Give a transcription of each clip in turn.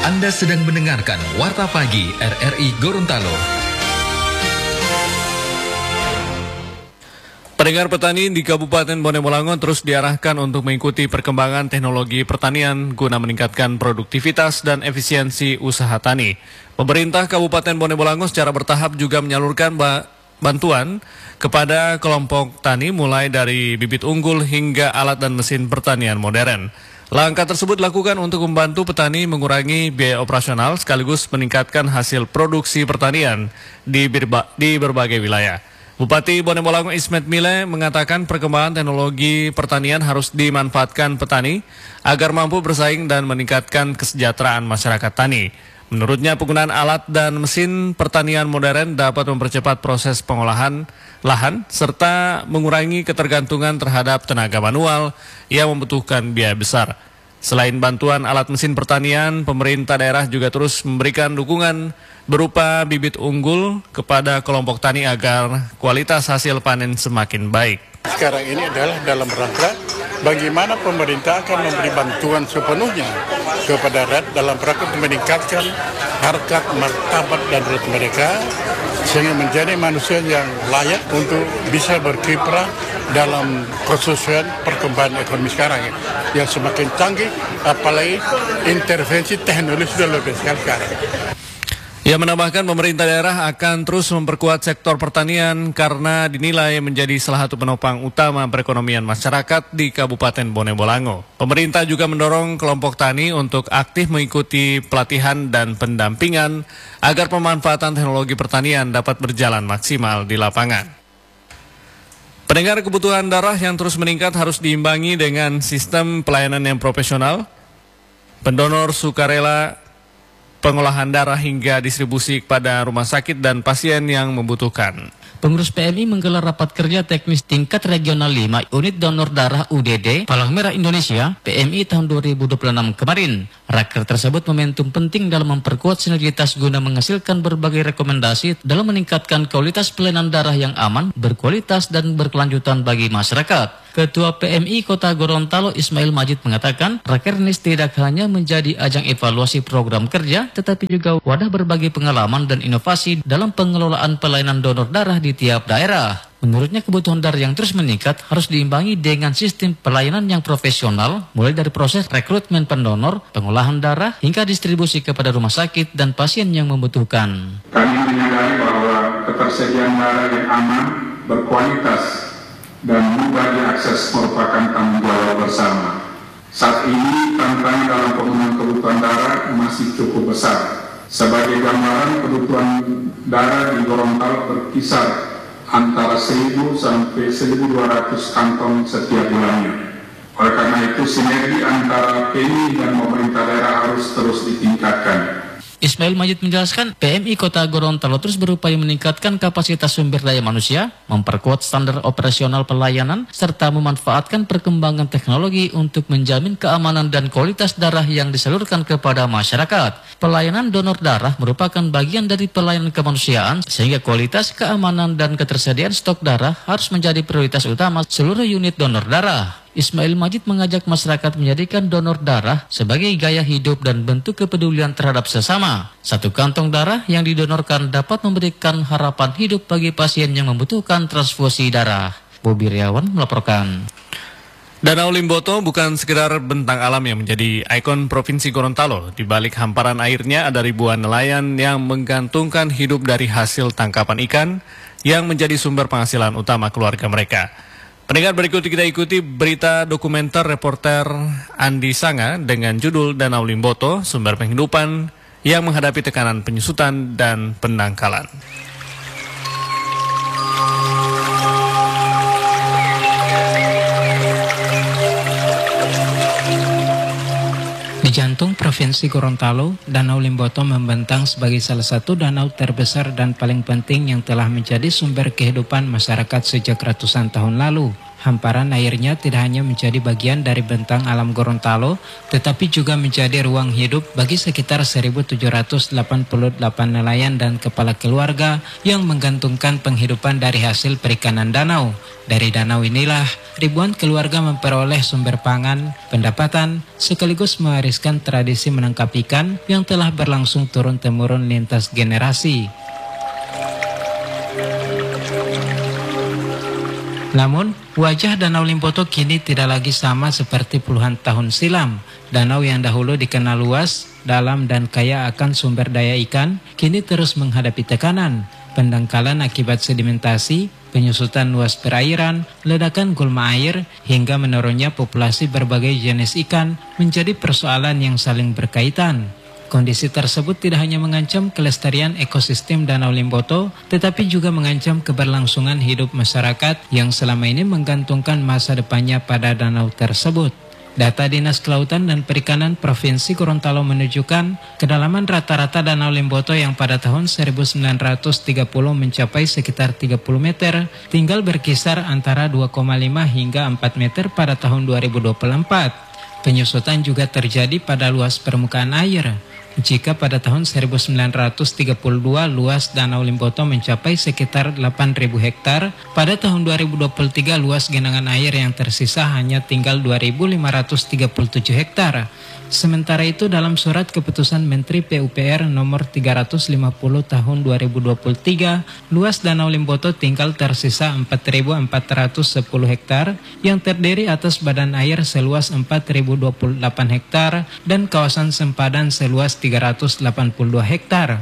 Anda sedang mendengarkan Warta Pagi RRI Gorontalo. Pendengar petani di Kabupaten Bone Bolango terus diarahkan untuk mengikuti perkembangan teknologi pertanian guna meningkatkan produktivitas dan efisiensi usaha tani. Pemerintah Kabupaten Bone Bolango secara bertahap juga menyalurkan bantuan kepada kelompok tani mulai dari bibit unggul hingga alat dan mesin pertanian modern. Langkah tersebut dilakukan untuk membantu petani mengurangi biaya operasional sekaligus meningkatkan hasil produksi pertanian di berbagai wilayah. Bupati Bone Bolango Ismet Mile mengatakan perkembangan teknologi pertanian harus dimanfaatkan petani agar mampu bersaing dan meningkatkan kesejahteraan masyarakat tani. Menurutnya penggunaan alat dan mesin pertanian modern dapat mempercepat proses pengolahan lahan serta mengurangi ketergantungan terhadap tenaga manual yang membutuhkan biaya besar. Selain bantuan alat mesin pertanian, pemerintah daerah juga terus memberikan dukungan berupa bibit unggul kepada kelompok tani agar kualitas hasil panen semakin baik. Sekarang ini adalah dalam rangka bagaimana pemerintah akan memberi bantuan sepenuhnya kepada rakyat dalam rangka meningkatkan harkat, martabat dan ruh mereka sehingga menjadi manusia yang layak untuk bisa berkiprah dalam kesesuaian perkembangan ekonomi sekarang yang semakin canggih, apalagi intervensi teknologi sudah lebih sekali sekarang. Ia menambahkan pemerintah daerah akan terus memperkuat sektor pertanian karena dinilai menjadi salah satu penopang utama perekonomian masyarakat di Kabupaten Bone Bolango. Pemerintah juga mendorong kelompok tani untuk aktif mengikuti pelatihan dan pendampingan agar pemanfaatan teknologi pertanian dapat berjalan maksimal di lapangan. Pendengar, kebutuhan darah yang terus meningkat harus diimbangi dengan sistem pelayanan yang profesional, pendonor sukarela, pengolahan darah hingga distribusi kepada rumah sakit dan pasien yang membutuhkan. Pengurus PMI menggelar rapat kerja teknis tingkat regional 5 unit donor darah UDD Palang Merah Indonesia PMI tahun 2026 kemarin. Raker tersebut momentum penting dalam memperkuat sinergitas guna menghasilkan berbagai rekomendasi dalam meningkatkan kualitas pelayanan darah yang aman, berkualitas dan berkelanjutan bagi masyarakat. Ketua PMI Kota Gorontalo Ismail Majid mengatakan, Rakernis tidak hanya menjadi ajang evaluasi program kerja, tetapi juga wadah berbagi pengalaman dan inovasi dalam pengelolaan pelayanan donor darah di tiap daerah. Menurutnya kebutuhan darah yang terus meningkat harus diimbangi dengan sistem pelayanan yang profesional, mulai dari proses rekrutmen pendonor, pengolahan darah, hingga distribusi kepada rumah sakit dan pasien yang membutuhkan. Kami menyadari bahwa ketersediaan darah yang aman, berkualitas, dan mudah diakses merupakan tanggung jawab bersama. Saat ini tantangan dalam pemenuhan kebutuhan darah masih cukup besar. Sebagai gambaran, kebutuhan darah di Gorontalo berkisar antara 1.000 sampai 1.200 kantong setiap bulannya. Oleh karena itu, sinergi antara PMI dan pemerintah daerah harus terus ditingkatkan. Ismail Majid menjelaskan, PMI Kota Gorontalo terus berupaya meningkatkan kapasitas sumber daya manusia, memperkuat standar operasional pelayanan, serta memanfaatkan perkembangan teknologi untuk menjamin keamanan dan kualitas darah yang disalurkan kepada masyarakat. Pelayanan donor darah merupakan bagian dari pelayanan kemanusiaan, sehingga kualitas, keamanan, dan ketersediaan stok darah harus menjadi prioritas utama seluruh unit donor darah. Ismail Majid mengajak masyarakat menjadikan donor darah sebagai gaya hidup dan bentuk kepedulian terhadap sesama. Satu kantong darah yang didonorkan dapat memberikan harapan hidup bagi pasien yang membutuhkan transfusi darah. Bobi Riawan melaporkan. Danau Limboto bukan sekedar bentang alam yang menjadi ikon Provinsi Gorontalo. Di balik hamparan airnya ada ribuan nelayan yang menggantungkan hidup dari hasil tangkapan ikan yang menjadi sumber penghasilan utama keluarga mereka. Pendengar, berikut kita ikuti berita dokumenter reporter Andi Sanga dengan judul Danau Limboto, Sumber Penghidupan yang menghadapi tekanan penyusutan dan pendangkalan. Di jantung Provinsi Gorontalo, Danau Limboto membentang sebagai salah satu danau terbesar dan paling penting yang telah menjadi sumber kehidupan masyarakat sejak ratusan tahun lalu. hamparan airnya tidak hanya menjadi bagian dari bentang alam Gorontalo, tetapi juga menjadi ruang hidup bagi sekitar 1.788 nelayan dan kepala keluarga yang menggantungkan penghidupan dari hasil perikanan danau. Dari danau inilah, ribuan keluarga memperoleh sumber pangan, pendapatan, sekaligus mewariskan tradisi menangkap ikan yang telah berlangsung turun-temurun lintas generasi. Namun, wajah Danau Limboto kini tidak lagi sama seperti puluhan tahun silam. Danau yang dahulu dikenal luas, dalam dan kaya akan sumber daya ikan, kini terus menghadapi tekanan. Pendangkalan akibat sedimentasi, penyusutan luas perairan, ledakan gulma air, hingga menurunnya populasi berbagai jenis ikan menjadi persoalan yang saling berkaitan. Kondisi tersebut tidak hanya mengancam kelestarian ekosistem Danau Limboto, tetapi juga mengancam keberlangsungan hidup masyarakat yang selama ini menggantungkan masa depannya pada danau tersebut. Data Dinas Kelautan dan Perikanan Provinsi Gorontalo menunjukkan kedalaman rata-rata Danau Limboto yang pada tahun 1930 mencapai sekitar 30 meter, tinggal berkisar antara 2,5 hingga 4 meter pada tahun 2024. Penyusutan juga terjadi pada luas permukaan air. Jika pada tahun 1932 luas Danau Limboto mencapai sekitar 8.000 hektar, pada tahun 2023 luas genangan air yang tersisa hanya tinggal 2.537 hektar. Sementara itu dalam surat keputusan Menteri PUPR nomor 350 tahun 2023, luas Danau Limboto tinggal tersisa 4.410 hektar yang terdiri atas badan air seluas 4.028 hektar dan kawasan sempadan seluas 382 hektar.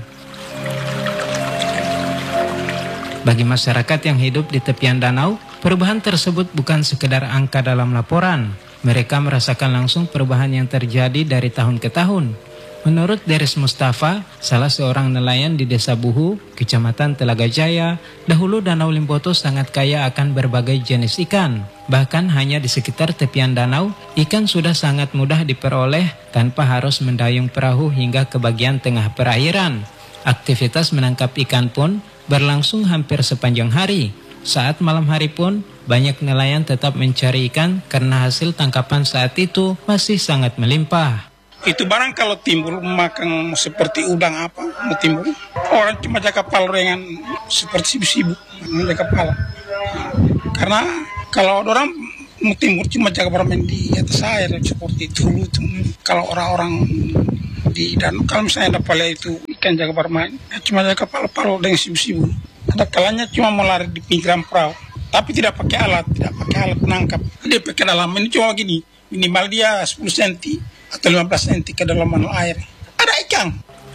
Bagi masyarakat yang hidup di tepian danau, perubahan tersebut bukan sekedar angka dalam laporan. Mereka merasakan langsung perubahan yang terjadi dari tahun ke tahun. Menurut Deris Mustafa, salah seorang nelayan di Desa Buhu, Kecamatan Telaga Jaya, dahulu Danau Limboto sangat kaya akan berbagai jenis ikan. Bahkan hanya di sekitar tepian danau, ikan sudah sangat mudah diperoleh tanpa harus mendayung perahu hingga ke bagian tengah perairan. Aktivitas menangkap ikan pun berlangsung hampir sepanjang hari. Saat malam hari pun, banyak nelayan tetap mencari ikan karena hasil tangkapan saat itu masih sangat melimpah. Itu barang kalau timbul makan seperti udang apa mau timbul, orang cuma jaga kapal dengan seperti sibuk-sibuk menjaga kapal. Karena kalau orang mau timbul cuma jaga bermain di atas air seperti itu. Kalau orang-orang di danau, kalau misalnya ada pala itu ikan jaga bermain, cuma jaga kapal-kapal dengan sibuk-sibuk. Ada kalanya cuma melari di pinggiran perahu, tapi tidak pakai alat penangkap. Dia pakai dalam ini cuma gini, minimal dia 10 cm atau 15 cm ke dalam air. Ada ikan.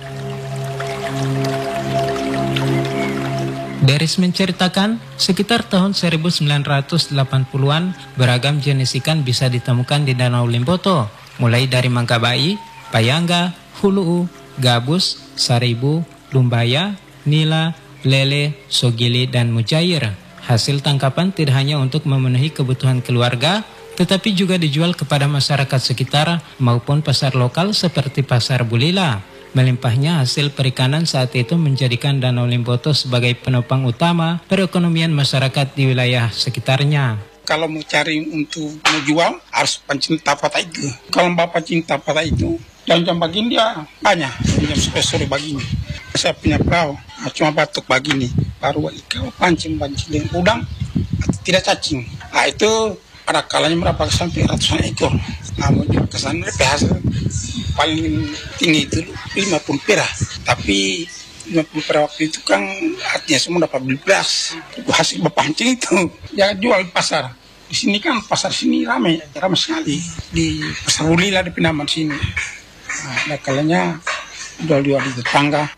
Deris menceritakan, sekitar tahun 1980-an, beragam jenis ikan bisa ditemukan di Danau Limboto, mulai dari manggabai, payangga, hulu'u, gabus, saribu, lumbaya, nila, lele, sogili, dan mujair. Hasil tangkapan tidak hanya untuk memenuhi kebutuhan keluarga, tetapi juga dijual kepada masyarakat sekitar maupun pasar lokal seperti pasar Bulila. Melimpahnya hasil perikanan saat itu menjadikan Danau Limboto sebagai penopang utama perekonomian masyarakat di wilayah sekitarnya. Kalau mau cari untuk menjual harus pancing tapat itu. Kalau bapak cinta tapat itu, jam-jam begini dia banyak, jam sore begini. Saya punya perahu, cuma batuk begini, baru ikan pancing dengan udang, tidak cacing. Nah itu ada kalanya berapa sampai ratusan ekor. Nah muncul kesana hasil paling tinggi itu 50 perak. Tapi 50 perak waktu itu kan artinya semua dapat beli beras. Hasil berpancing itu jangan jual di pasar. Di sini kan pasar sini ramai sekali. Di pasar Bulila di Pindaman sini. Nah, ada kalanya jual-jual di tetangga.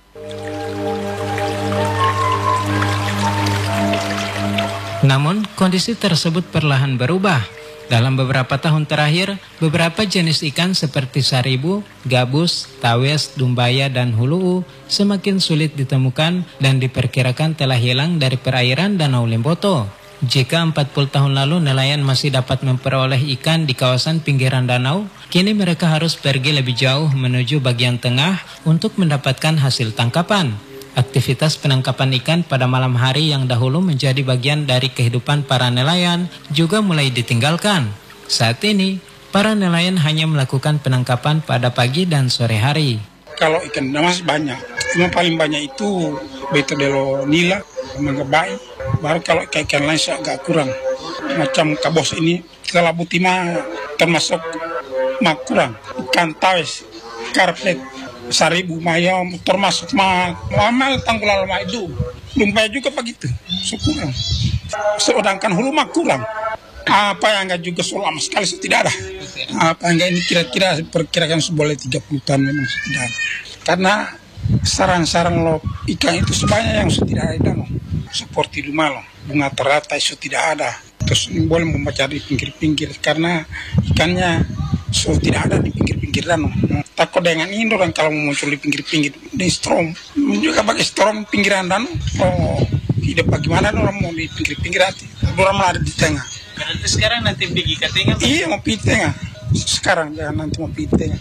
Namun, kondisi tersebut perlahan berubah. Dalam beberapa tahun terakhir, beberapa jenis ikan seperti saribu, gabus, tawes, dumbaya, dan hulu'u semakin sulit ditemukan dan diperkirakan telah hilang dari perairan Danau Limboto. Jika 40 tahun lalu nelayan masih dapat memperoleh ikan di kawasan pinggiran danau, kini mereka harus pergi lebih jauh menuju bagian tengah untuk mendapatkan hasil tangkapan. Aktivitas penangkapan ikan pada malam hari yang dahulu menjadi bagian dari kehidupan para nelayan juga mulai ditinggalkan. Saat ini, para nelayan hanya melakukan penangkapan pada pagi dan sore hari. Kalau ikan masih banyak, cuma paling banyak itu beta delo nila, manggabai. Baru kalau ikan lain agak kurang. Macam kabos ini, kita labuti mah termasuk kurang. Ikan tawes, karpet, 1.000 mayam termasuk mah tanggul lama itu. Lumpaya juga begitu, kurang. Sedangkan hulu mah kurang. Apa yang enggak juga selama sekali tidak ada. Apa enggak ini kira-kira perkirakan seboleh 30 tahun memang tidak ada. Karena sarang-sarang lo ikan itu sebanyak yang tidak ada. Seperti lumalo, bunga teratai itu tidak ada. Terus boleh membaca di pinggir-pinggir karena ikannya tidak ada di pinggir-pinggir danau. Takut dengan ini orang kalau muncul di pinggir-pinggir di strom juga pakai strom pinggiran danau. Oh, hidup bagaimana orang mau di pinggir-pinggir hati? Orang mau ada di tengah. Berarti sekarang nanti pergi ke tengah? Iya, mau pergi tengah. Sekarang jangan nanti mau pergi tengah.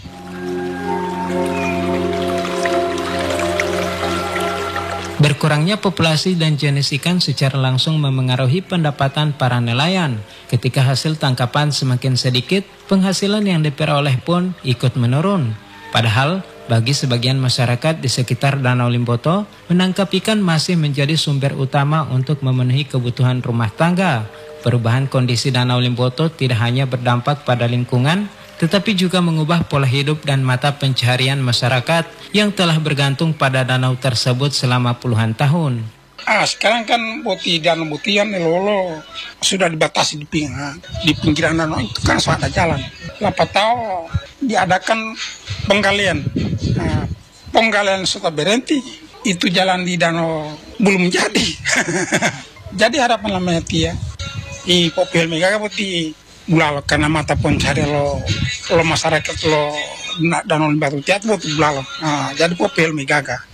Berkurangnya populasi dan jenis ikan secara langsung memengaruhi pendapatan para nelayan. Ketika hasil tangkapan semakin sedikit, penghasilan yang diperoleh pun ikut menurun. Padahal, bagi sebagian masyarakat di sekitar Danau Limboto, menangkap ikan masih menjadi sumber utama untuk memenuhi kebutuhan rumah tangga. Perubahan kondisi Danau Limboto tidak hanya berdampak pada lingkungan, tetapi juga mengubah pola hidup dan mata pencaharian masyarakat yang telah bergantung pada danau tersebut selama puluhan tahun. Sekarang kan danau Botian Lolo sudah dibatasi di pinggiran danau itu kan sudah ada jalan. Lapa tahu diadakan penggalian. Penggalian sudah berhenti, itu jalan di danau belum jadi. Jadi harapan lamanya ya. I popel mega putih bulalo karena mata pencari lo masyarakat lo danau Limboto tiat buat bulalo. Jadi popel megaga.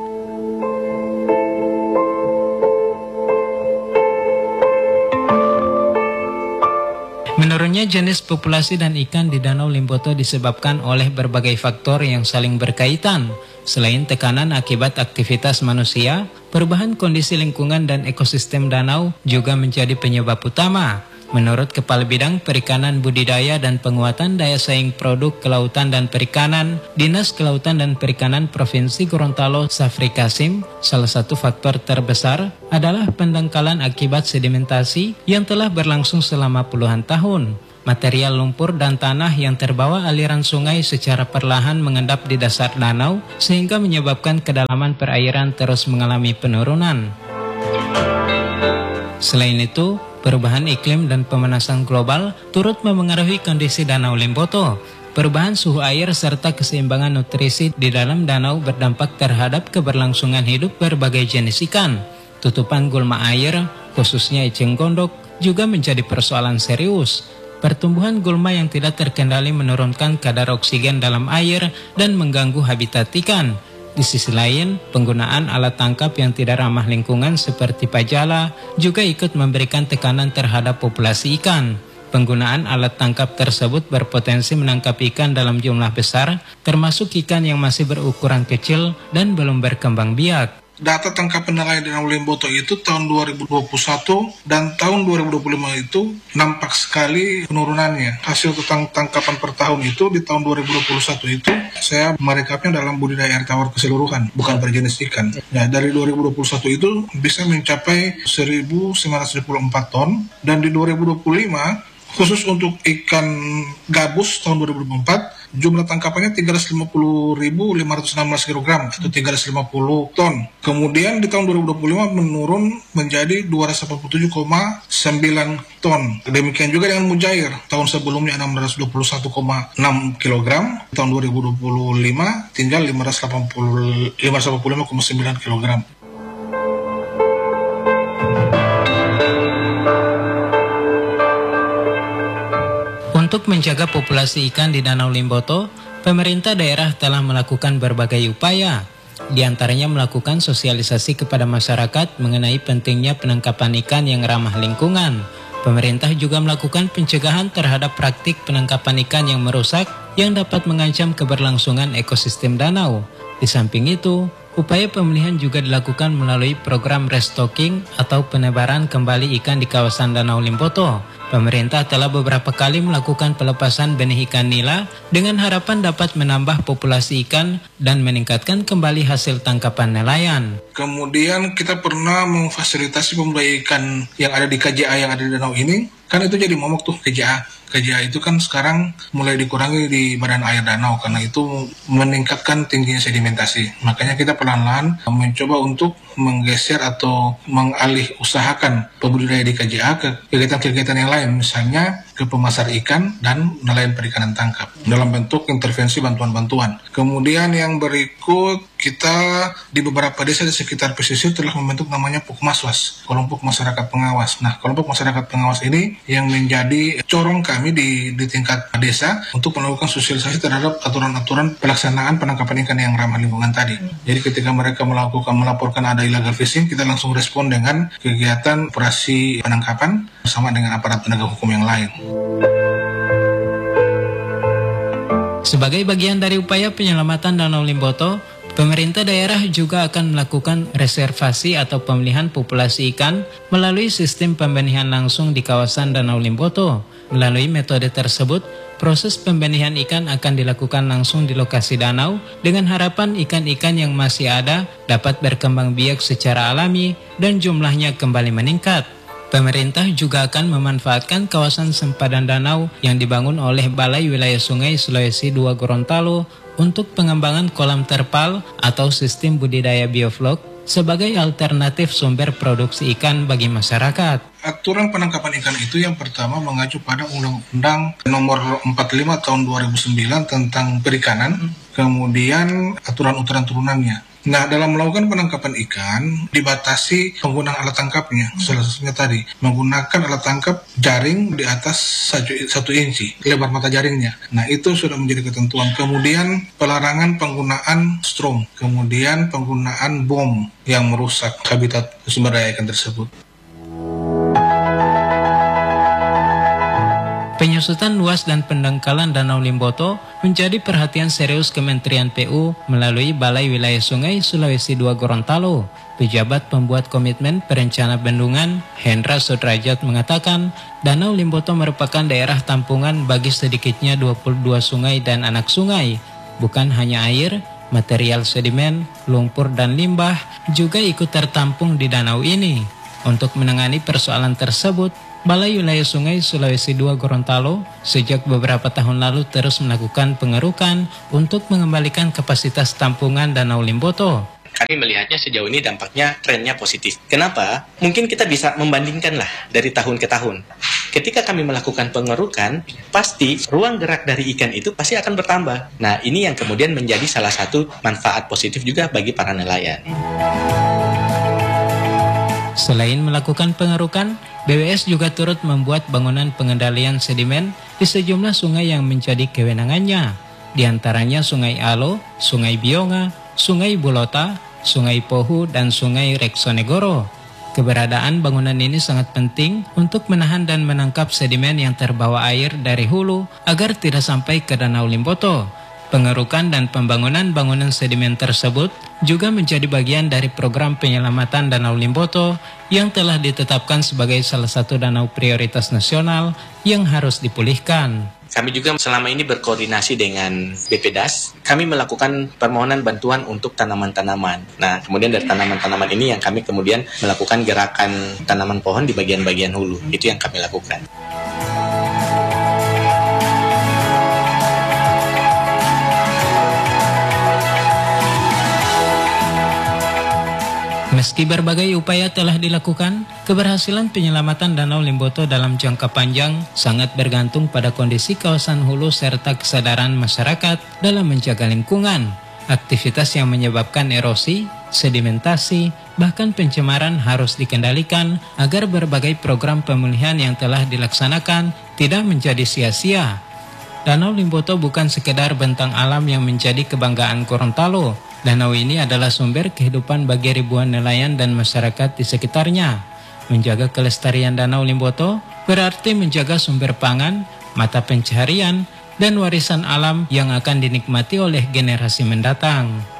Menurutnya jenis populasi dan ikan di Danau Limboto disebabkan oleh berbagai faktor yang saling berkaitan. Selain tekanan akibat aktivitas manusia, perubahan kondisi lingkungan dan ekosistem danau juga menjadi penyebab utama. Menurut Kepala Bidang Perikanan Budidaya dan Penguatan Daya Saing Produk Kelautan dan Perikanan, Dinas Kelautan dan Perikanan Provinsi Gorontalo, Safri Kasim, salah satu faktor terbesar adalah pendangkalan akibat sedimentasi yang telah berlangsung selama puluhan tahun. Material lumpur dan tanah yang terbawa aliran sungai secara perlahan mengendap di dasar danau sehingga menyebabkan kedalaman perairan terus mengalami penurunan. Selain itu, perubahan iklim dan pemanasan global turut memengaruhi kondisi Danau Limboto. Perubahan suhu air serta keseimbangan nutrisi di dalam danau berdampak terhadap keberlangsungan hidup berbagai jenis ikan. Tutupan gulma air, khususnya eceng gondok, juga menjadi persoalan serius. Pertumbuhan gulma yang tidak terkendali menurunkan kadar oksigen dalam air dan mengganggu habitat ikan. Di sisi lain, penggunaan alat tangkap yang tidak ramah lingkungan seperti pajala juga ikut memberikan tekanan terhadap populasi ikan. Penggunaan alat tangkap tersebut berpotensi menangkap ikan dalam jumlah besar, termasuk ikan yang masih berukuran kecil dan belum berkembang biak. Data tangkapan nelayan di Danau Limboto itu tahun 2021 dan tahun 2025 itu nampak sekali penurunannya. Hasil tangkapan per tahun itu di tahun 2021 itu saya merekapnya dalam budidaya air tawar keseluruhan, bukan per jenis ikan. Nah, dari 2021 itu bisa mencapai 1.924 ton dan di 2025 khusus untuk ikan gabus tahun 2024 jumlah tangkapannya 350.516 kg atau 350 ton. Kemudian di tahun 2025 menurun menjadi 287,9 ton. Demikian juga dengan mujair. Tahun sebelumnya 621,6 kg, tahun 2025 tinggal 585,9 kg. Untuk menjaga populasi ikan di Danau Limboto, pemerintah daerah telah melakukan berbagai upaya. Di antaranya melakukan sosialisasi kepada masyarakat mengenai pentingnya penangkapan ikan yang ramah lingkungan. Pemerintah juga melakukan pencegahan terhadap praktik penangkapan ikan yang merusak yang dapat mengancam keberlangsungan ekosistem danau. Di samping itu, Upaya pemulihan juga dilakukan melalui program restocking atau penebaran kembali ikan di kawasan Danau Limboto. Pemerintah telah beberapa kali melakukan pelepasan benih ikan nila dengan harapan dapat menambah populasi ikan dan meningkatkan kembali hasil tangkapan nelayan. Kemudian kita pernah memfasilitasi pembudidaya ikan yang ada di KJA yang ada di danau ini. Kan itu jadi momok tuh KJA. KJA itu kan sekarang mulai dikurangi di badan air danau karena itu meningkatkan tingginya sedimentasi. Makanya kita pelan-pelan mencoba untuk menggeser atau mengalih usahakan pembudidaya di KJA ke kegiatan-kegiatan yang lain, misalnya ke pemasar ikan dan nelayan perikanan tangkap dalam bentuk intervensi bantuan-bantuan. Kemudian yang berikut, kita di beberapa desa di sekitar pesisir telah membentuk namanya Pukmaswas, kelompok masyarakat pengawas. Nah, kelompok masyarakat pengawas ini yang menjadi corong kami di tingkat desa untuk melakukan sosialisasi terhadap aturan-aturan pelaksanaan penangkapan ikan yang ramah lingkungan tadi. Jadi ketika mereka melaporkan ada illegal fishing, kita langsung respon dengan kegiatan operasi penangkapan bersama dengan aparat penegak hukum yang lain. Sebagai bagian dari upaya penyelamatan Danau Limboto, pemerintah daerah juga akan melakukan reservasi atau pemilihan populasi ikan melalui sistem pembenihan langsung di kawasan Danau Limboto. Melalui metode tersebut, proses pembenihan ikan akan dilakukan langsung di lokasi danau dengan harapan ikan-ikan yang masih ada dapat berkembang biak secara alami dan jumlahnya kembali meningkat. Pemerintah juga akan memanfaatkan kawasan sempadan danau yang dibangun oleh Balai Wilayah Sungai Sulawesi II Gorontalo untuk pengembangan kolam terpal atau sistem budidaya bioflok sebagai alternatif sumber produksi ikan bagi masyarakat. Aturan penangkapan ikan itu yang pertama mengacu pada Undang-Undang Nomor 45 Tahun 2009 tentang perikanan, kemudian aturan-aturan turunannya. Nah, dalam melakukan penangkapan ikan, dibatasi penggunaan alat tangkapnya. Salah satunya tadi, menggunakan alat tangkap jaring di atas 1 inci, lebar mata jaringnya. Nah, itu sudah menjadi ketentuan. Kemudian, pelarangan penggunaan strom. Kemudian, penggunaan bom yang merusak habitat sumber daya ikan tersebut. Penyusutan luas dan pendangkalan Danau Limboto menjadi perhatian serius Kementerian PU melalui Balai Wilayah Sungai Sulawesi II Gorontalo. Pejabat pembuat komitmen perencana bendungan, Hendra Sudrajat mengatakan, Danau Limboto merupakan daerah tampungan bagi sedikitnya 22 sungai dan anak sungai. Bukan hanya air, material sedimen, lumpur dan limbah juga ikut tertampung di danau ini. Untuk menangani persoalan tersebut, Balai Wilayah Sungai Sulawesi II Gorontalo sejak beberapa tahun lalu terus melakukan pengerukan untuk mengembalikan kapasitas tampungan Danau Limboto. Kami melihatnya sejauh ini dampaknya trennya positif. Kenapa? Mungkin kita bisa membandingkanlah dari tahun ke tahun. Ketika kami melakukan pengerukan, pasti ruang gerak dari ikan itu pasti akan bertambah. Nah, ini yang kemudian menjadi salah satu manfaat positif juga bagi para nelayan. Selain melakukan pengerukan, BWS juga turut membuat bangunan pengendalian sedimen di sejumlah sungai yang menjadi kewenangannya. Di antaranya Sungai Alo, Sungai Bionga, Sungai Bulota, Sungai Pohu, dan Sungai Reksonegoro. Keberadaan bangunan ini sangat penting untuk menahan dan menangkap sedimen yang terbawa air dari hulu agar tidak sampai ke Danau Limboto. Pengerukan dan pembangunan bangunan sedimen tersebut juga menjadi bagian dari program penyelamatan Danau Limboto yang telah ditetapkan sebagai salah satu danau prioritas nasional yang harus dipulihkan. Kami juga selama ini berkoordinasi dengan BPDAS. Kami melakukan permohonan bantuan untuk tanaman-tanaman. Nah, kemudian dari tanaman-tanaman ini yang kami kemudian melakukan gerakan tanaman pohon di bagian-bagian hulu. Itu yang kami lakukan. Meski berbagai upaya telah dilakukan, keberhasilan penyelamatan Danau Limboto dalam jangka panjang sangat bergantung pada kondisi kawasan hulu serta kesadaran masyarakat dalam menjaga lingkungan. Aktivitas yang menyebabkan erosi, sedimentasi, bahkan pencemaran harus dikendalikan agar berbagai program pemulihan yang telah dilaksanakan tidak menjadi sia-sia. Danau Limboto bukan sekedar bentang alam yang menjadi kebanggaan Gorontalo. Danau ini adalah sumber kehidupan bagi ribuan nelayan dan masyarakat di sekitarnya. Menjaga kelestarian Danau Limboto berarti menjaga sumber pangan, mata pencaharian, dan warisan alam yang akan dinikmati oleh generasi mendatang.